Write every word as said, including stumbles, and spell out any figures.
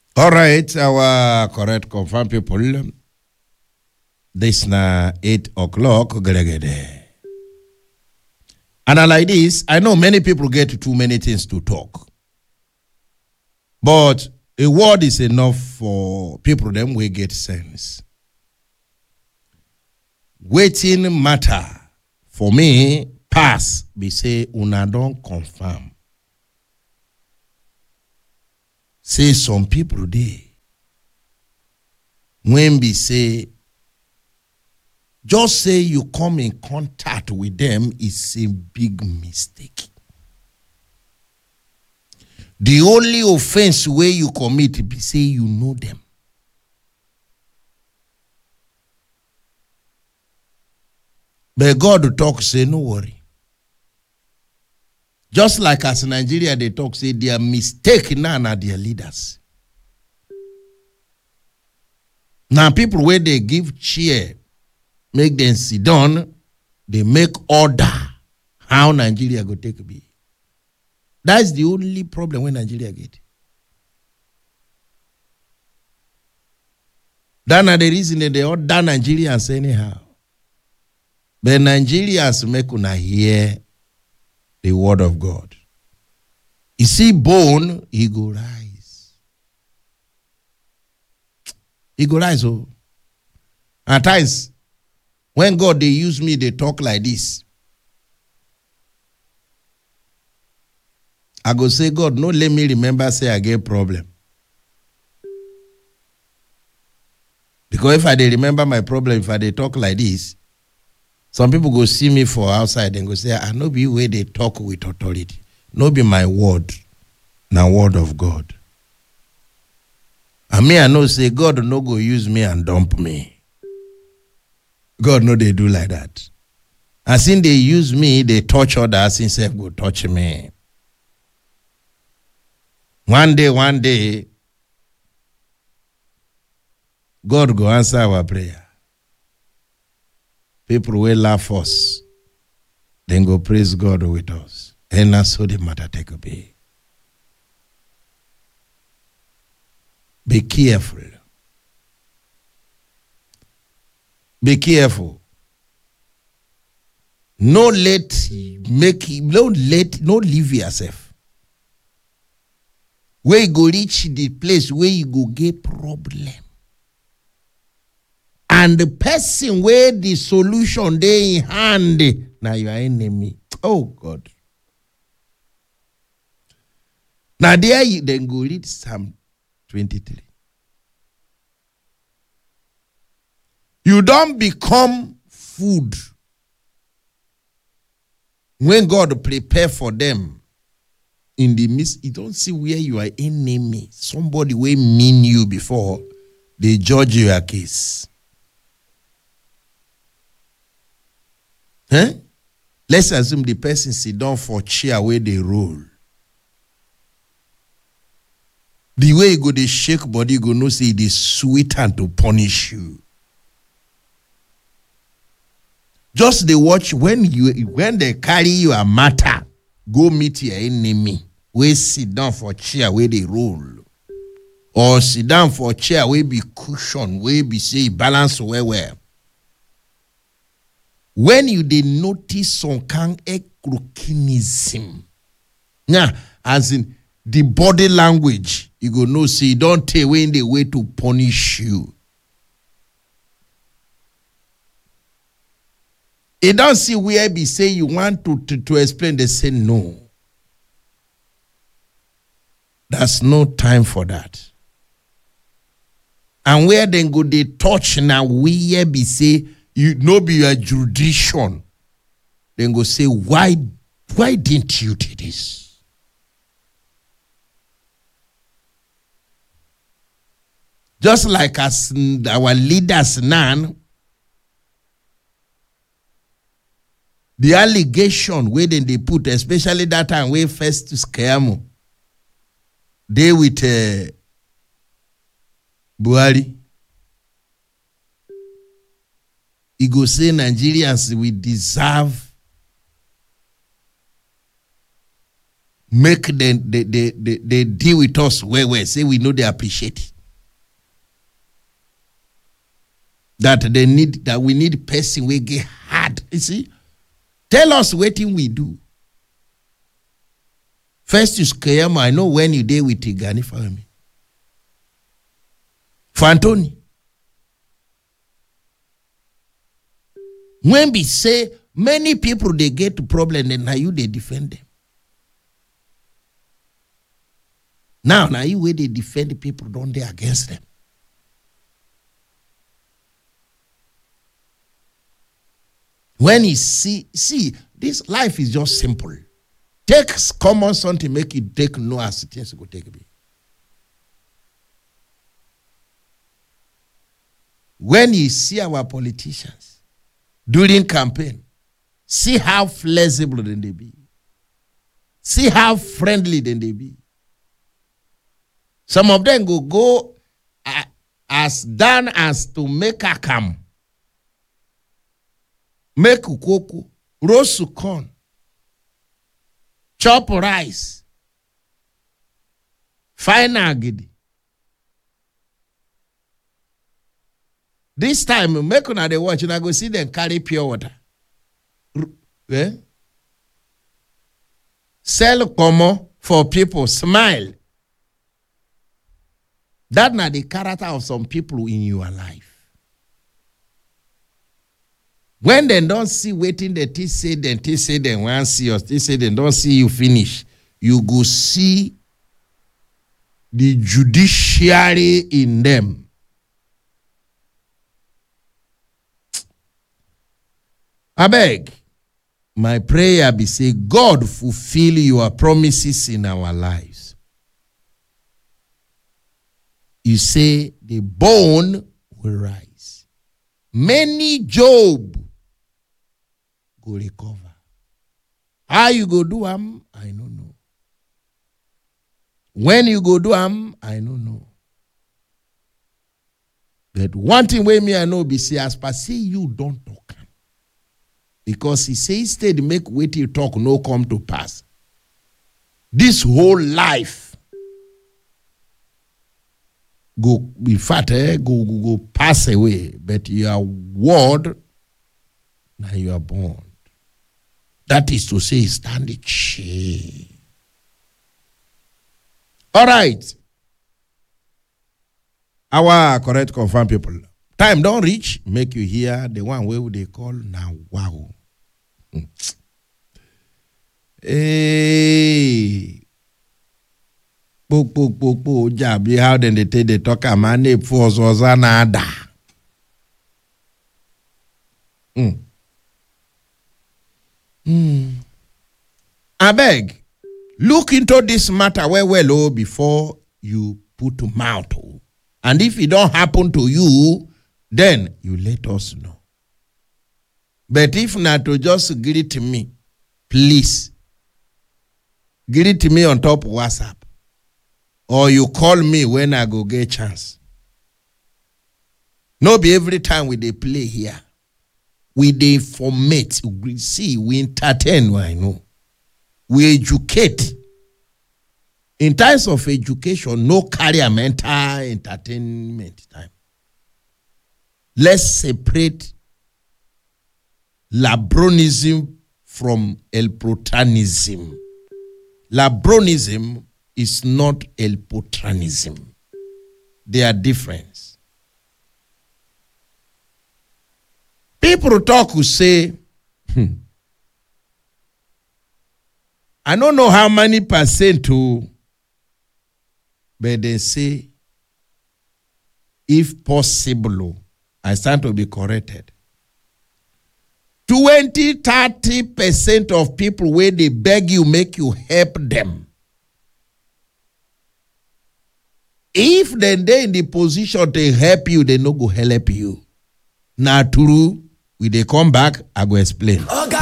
All right, our correct confirm people. This na eight o'clock. Gregede. And I like this, I know many people get too many things to talk. But a word is enough for people them we get sense. Waiting matter for me pass be say una don't confirm. Say some people dey when be say just say you come in contact with them is a big mistake. The only offense where you commit be say you know them. But God talk say no worry. Just like as in Nigeria they talk say their mistake now are their leaders. Now people where they give cheer, make them sit down, they make order how Nigeria go take be. That's the only problem when Nigeria get. That's not the reason that they order Nigerians anyhow. But Nigerians make una hear the word of God. You see bone, he go rise. He go rise. Oh. At times, when God they use me, they talk like this. I go say, God, no let me remember say I get problem. Because if I dey remember my problem, if I dey talk like this, some people go see me for outside and go say, I no be where they talk with authority. No be my word, na word of God. And me, I know say God no go use me and dump me. God no they do like that. As in they use me, they touch others, instead go touch me. One day, one day, God go answer our prayer. People will laugh us, then go praise God with us. And that's how the matter take a be. Be careful. Be careful. No let make no let no leave yourself. Where you go reach the place where you go get problem. And the person where the solution they in hand, now your enemy. Oh God. Now there you then go read Psalm twenty-three. You don't become food when God prepare for them. In the midst, you don't see where you are enemy. Somebody will mean you before they judge your case. Huh? Let's assume the person sit down for chair where they roll. The way you go, they shake body, you go no say it is sweet and to punish you. Just they watch when you when they carry you a matter, go meet your enemy. We sit down for chair where they roll. Or sit down for chair where be cushion, where be say balance where where. When you they notice some kind of crokinism, yeah, as in the body language, you go no see, don't take away in the way to punish you. It don't see where be say you want to, to, to explain, they say no. There's no time for that. And where then go they touch now where be say you no be your jurisdiction. Then go say, why why didn't you do this? Just like as our leaders now, the allegation where then they put, especially that time where first to scare me, they with uh, Buhari. He go say Nigerians we deserve make them they, they, they, they deal with us where we say we know they appreciate it. That they need that we need person we get hard. You see, tell us what thing we do. First is Kayama. I know when you deal with Tigani for me. For Anthony. When we say many people they get to problem, then now you they defend them. Now, now you where they defend the people, don't they against them? When you see, see, this life is just simple. Take common sense to make it take no as things go take me. When you see our politicians during campaign, see how flexible then they be. See how friendly then they be. Some of them go go uh, as done as to make a come. Make ukoko, roast corn, chop rice, fine agidi. This time, make una dey watch, and I go see them carry pure water. Eh? Sell como for people, smile. That's not the character of some people in your life. When they don't see waiting, they t- say them, they say them want see us, they say they don't see you finish. You go see the judiciary in them. I beg, my prayer be say, God fulfill your promises in our lives. You say the bone will rise. Many Job go recover. How you go do am, I don't know. When you go do am, I don't know. But one thing wey me I know be say as per say you don't talk am. Because he say instead make wait you talk no come to pass. This whole life go in fact eh, go, go go pass away, but your word now you are born. That is to say, stand the chain. All right. Our correct confirm people. Time don't reach, make you hear the one where they call now. Wow. Hey. Book, book, book, book, job. How then they take the talk a man name for Zozanada. Hmm. Hmm. I beg, look into this matter well, well, oh, before you put mouth. Oh. And if it don't happen to you, then you let us know. But if not, to just greet me, please. Greet me on top of WhatsApp. Or you call me when I go get chance. No be every time we they play here. We they informate. We see, we entertain, I know. We educate. In times of education, no carry a mental entertainment time. Let's separate labronism from elprotanism. Labronism is not elpotranism. They are different. People talk who say, hmm, I don't know how many percent to, but they say, if possible, I stand to be corrected. twenty, thirty percent of people where they beg you, make you help them. If then they in the position to help you, they no go help you. Now true, when they come back, I go explain. Okay.